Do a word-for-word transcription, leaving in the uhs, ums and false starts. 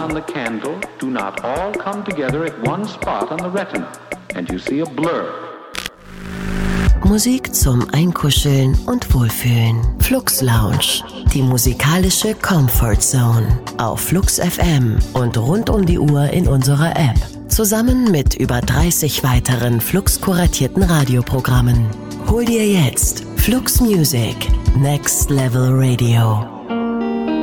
on the candle do not all come together at one spot on the retina, and you see a blur. Musik zum Einkuscheln und Wohlfühlen. Flux Lounge, die musikalische Comfort Zone. Auf Flux F M und rund um die Uhr in unserer App. Zusammen mit über dreißig weiteren Flux-kuratierten Radioprogrammen. Hol dir jetzt Flux Music, Next Level Radio.